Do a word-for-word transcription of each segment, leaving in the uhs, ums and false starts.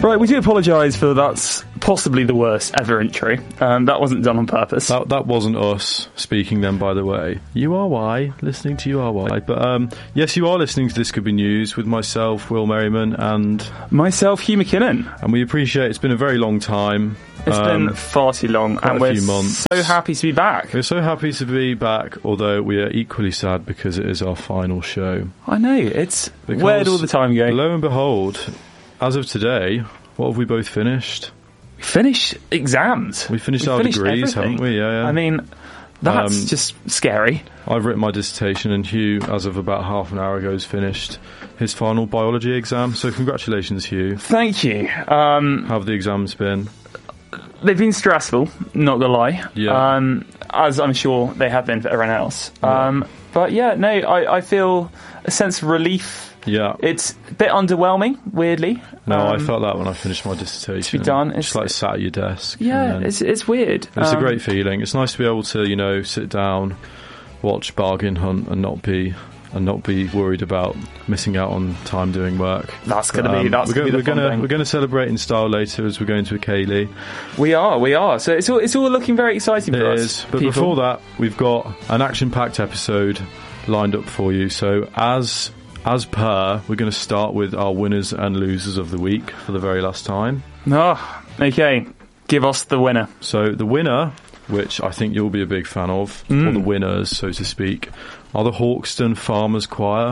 Right, we do apologise for that's possibly the worst ever intro. Um, that wasn't done on purpose. That, that wasn't us speaking then, by the way. U R Y, listening to U R Y. But um, yes, you are listening to This Could Be News with myself, Will Merriman, and... myself, Hugh McKinnon. And we appreciate it's been a very long time. It's um, been far too long, and a we're few months. so happy to be back. We're so happy to be back, although we are equally sad because it is our final show. I know, it's Because weird all the time go. Lo and behold, as of today, what have we both finished? We finished exams. We finished we our finished degrees, everything. haven't we? Yeah, yeah. I mean, that's Um, just scary. I've written my dissertation, and Hugh, as of about half an hour ago, has finished his final biology exam. So congratulations, Hugh. Thank you. Um, How have the exams been? they've been stressful, not gonna lie. Yeah. Um, as I'm sure they have been for everyone else. Um, but yeah, no, I, I feel a sense of relief. Yeah. It's a bit underwhelming, weirdly. No, I Um, felt that when I finished my dissertation. to be done, Just it's- like sat at your desk. Yeah, and then- it's it's weird. It's Um, a great feeling. It's nice to be able to, you know, sit down, watch Bargain Hunt, and not be and not be worried about missing out on time doing work. That's gonna be Um, that's we're gonna be the we're fun gonna thing. we're gonna celebrate in style later as we're going to a Kaylee. We are, we are. So it's all it's all looking very exciting It for us. is. But people. before that, we've got an action-packed episode lined up for you. So as as per, we're going to start with our winners and losers of the week for the very last time. Oh, okay. Give us the winner. So the winner, which I think you'll be a big fan of, Mm. or the winners, so to speak, are the Hawkston Farmers Choir.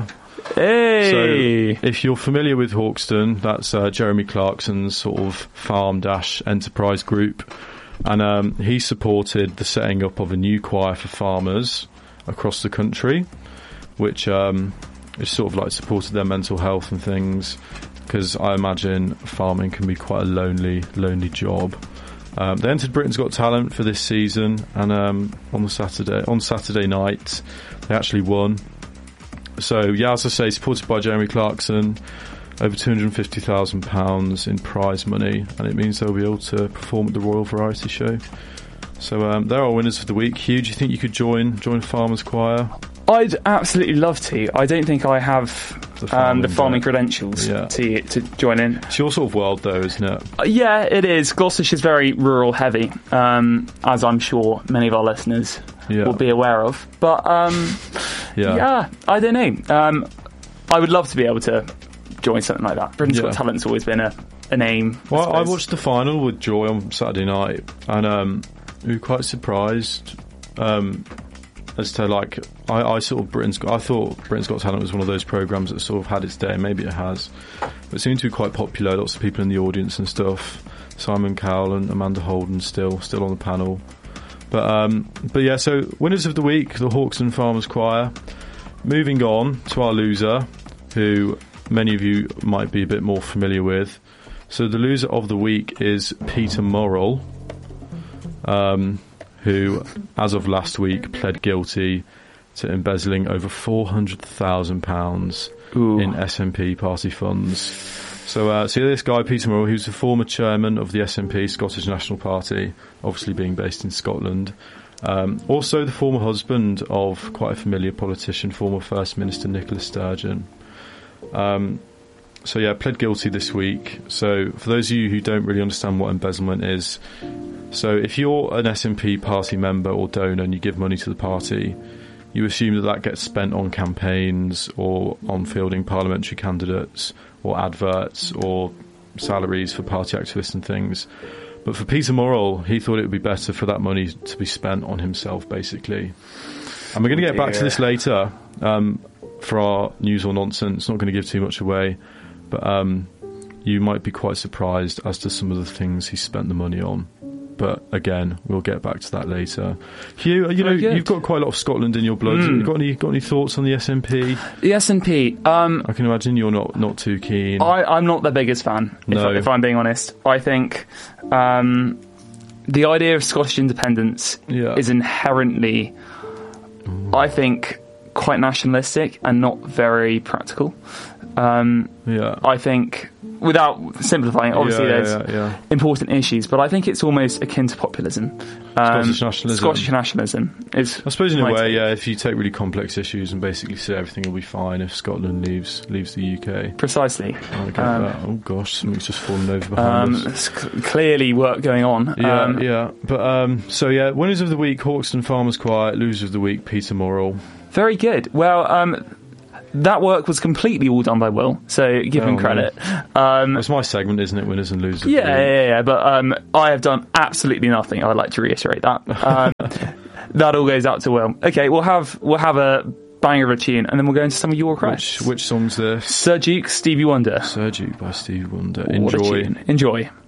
Hey. So if you're familiar with Hawkston, that's uh, Jeremy Clarkson's sort of farm-enterprise group. And um, he supported the setting up of a new choir for farmers across the country, which um, is sort of like supported their mental health and things, because I imagine farming can be quite a lonely, lonely job. Um, they entered Britain's Got Talent for this season, and um, on the Saturday on Saturday night they actually won. So yeah, as I say, supported by Jeremy Clarkson, over two hundred and fifty thousand pounds in prize money, and it means they'll be able to perform at the Royal Variety Show. So um, they're our winners for the week. Hugh, do you think you could join join Farmers Choir? I'd absolutely love to. I don't think I have The um, farming the farming bit. credentials Yeah. to to join in. It's your sort of world, though, isn't it? Uh, yeah, it is. Gloucestershire's very rural heavy, um, as I'm sure many of our listeners Yeah. will be aware of. But um, Yeah. yeah, I don't know. Um, I would love to be able to join something like that. Britain's Yeah. Got Talent's always been a, a name. Well, I suppose. watched the final with Joy on Saturday night, and um, we were quite surprised um, as to like I, I sort of Britain's Got. I thought Britain's Got Talent was one of those programs that sort of had its day. Maybe it has, but it seemed to be quite popular. Lots of people in the audience and stuff. Simon Cowell and Amanda Holden still still on the panel. But um, but yeah, so winners of the week, the Hawkston Farmers Choir. Moving on to our loser, who many of you might be a bit more familiar with. So the loser of the week is Peter Morrill, um, who, as of last week, pled guilty to embezzling over four hundred thousand pounds Ooh. in S N P party funds. So, uh, so this guy, Peter Morrill, who's the former chairman of the S N P, Scottish National Party, obviously being based in Scotland. Um, also the former husband of quite a familiar politician, former First Minister Nicola Sturgeon. Um, so yeah, pled guilty this week. So for those of you who don't really understand what embezzlement is, so if you're an S N P party member or donor and you give money to the party, you assume that that gets spent on campaigns or on fielding parliamentary candidates or adverts or salaries for party activists and things. But for Peter Morrill, he thought it would be better for that money to be spent on himself, basically. And we're going to get back to this later um, for our news or nonsense. Not going to give too much away, but um, you might be quite surprised as to some of the things he spent the money on. But again, we'll get back to that later. Hugh, you know, Very good. you've got quite a lot of Scotland in your blood. Mm. You got any got any thoughts on the S N P? The S N P. Um, I can imagine you're not, not too keen. I, I'm not the biggest fan, if, No. I, if I'm being honest. I think um, the idea of Scottish independence Yeah. is inherently, I think, quite nationalistic and not very practical. Um, Yeah. I think, without simplifying, obviously Yeah, yeah, there's yeah, yeah. important issues, but I think it's almost akin to populism. Um, Scottish nationalism. Scottish nationalism is. I suppose in a my way, take. yeah, if you take really complex issues and basically say everything will be fine if Scotland leaves leaves the U K. Precisely. I get Um, that. Oh gosh, something's just fallen over behind Um, us. there's c- clearly work going on. Yeah, Um, yeah. But um, so yeah, winners of the week: Hawkston Farmers Quiet. Loser of the week: Peter Morrill. Very good. Well, um, that work was completely all done by Will, so give him Oh, credit. Um, That's my segment, isn't it? Winners and losers. of yeah, the week. yeah, yeah, but um, I have done absolutely nothing. I would like to reiterate that. Um, that all goes out to Will. Okay, we'll have we'll have a banger of a tune, and then we'll go into some of your Which requests. which song's this? Sir Duke, Stevie Wonder. Sir Duke by Stevie Wonder. What a Enjoy. tune. Enjoy.